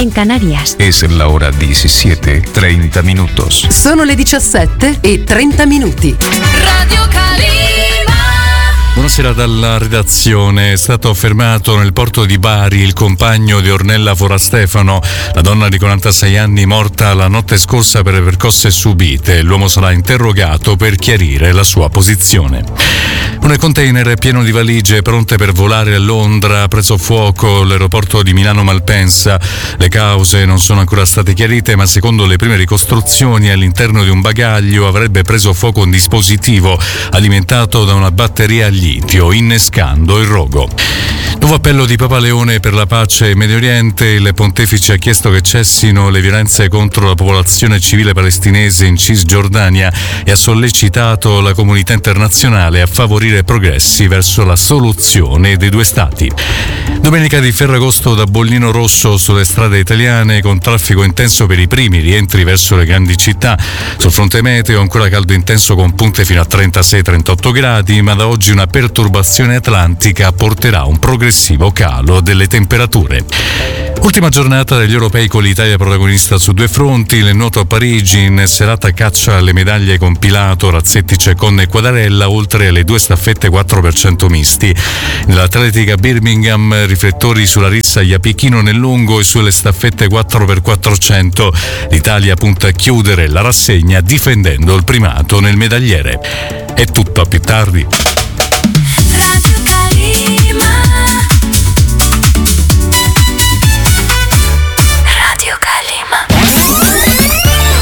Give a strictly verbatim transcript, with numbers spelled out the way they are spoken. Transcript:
en Canarias. Es la hora diecisiete, treinta minutos. Sono le diciassette e trenta minuti. Radio Calima. Buonasera dalla redazione. È stato fermato nel porto di Bari il compagno di Ornella Forastefano, la donna di quarantasei anni morta la notte scorsa per le percosse subite. L'uomo sarà interrogato per chiarire la sua posizione. Un container pieno di valigie pronte per volare a Londra ha preso fuoco all'aeroporto di Milano Malpensa. Le cause non sono ancora state chiarite, ma secondo le prime ricostruzioni all'interno di un bagaglio avrebbe preso fuoco un dispositivo alimentato da una batteria a litio, innescando il rogo. Nuovo appello di Papa Leone per la pace in Medio Oriente. Il pontefice ha chiesto che cessino le violenze contro la popolazione civile palestinese in Cisgiordania e ha sollecitato la comunità internazionale a favorire progressi verso la soluzione dei due stati. Domenica di Ferragosto da Bollino Rosso sulle strade italiane, con traffico intenso per i primi rientri verso le grandi città. Sul fronte meteo ancora caldo intenso con punte fino a trentasei trentotto gradi, ma da oggi una perturbazione atlantica porterà un progressivo calo delle temperature. Ultima giornata degli europei con l'Italia protagonista su due fronti. Nel nuoto a Parigi, in serata caccia alle medaglie con Pilato, Razzetti, Ceccon e Quadarella, oltre alle due staffette quattro per cento misti. Nell'atletica Birmingham, riflettori sulla rissa Iapichino nel lungo e sulle staffette quattro per quattrocento. L'Italia punta a chiudere la rassegna difendendo il primato nel medagliere. È tutto, a più tardi.